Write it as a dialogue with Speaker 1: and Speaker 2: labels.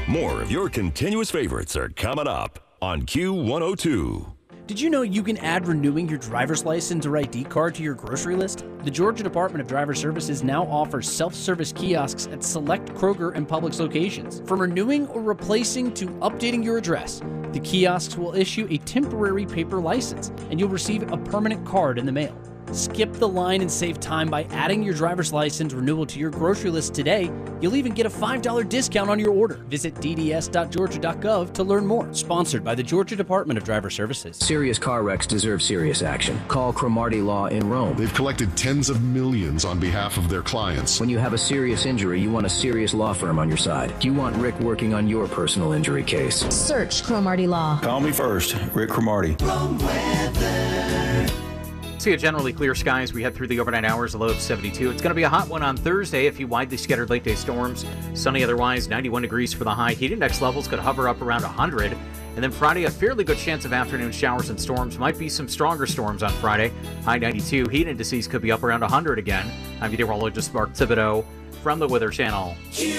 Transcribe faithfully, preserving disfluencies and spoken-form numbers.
Speaker 1: More of your continuous favorites are coming up on Q one oh two.
Speaker 2: Did you know you can add renewing your driver's license or I D card to your grocery list? The Georgia Department of Driver Services now offers self-service kiosks at select Kroger and Publix locations. From renewing or replacing to updating your address, the kiosks will issue a temporary paper license, and you'll receive a permanent card in the mail. Skip the line and save time by adding your driver's license renewal to your grocery list today. You'll even get a five dollars discount on your order. Visit d d s dot georgia dot gov to learn more. Sponsored by the Georgia Department of Driver Services.
Speaker 3: Serious car wrecks deserve serious action. Call Cromartie Law in Rome.
Speaker 4: They've collected tens of millions on behalf of their clients.
Speaker 3: When you have a serious injury, you want a serious law firm on your side. You want Rick working on your personal injury case.
Speaker 5: Search Cromartie Law.
Speaker 6: Call me first, Rick Cromartie.
Speaker 7: See a generally clear skies. We head through the overnight hours, a low of seventy-two. It's going to be a hot one on Thursday. A few widely scattered late day storms. Sunny otherwise, ninety-one degrees for the high. Heat index levels could hover up around one hundred. And then Friday, a fairly good chance of afternoon showers and storms. Might be some stronger storms on Friday. High ninety-two. Heat indices could be up around one hundred again. I'm meteorologist Mark Thibodeau from the Weather Channel.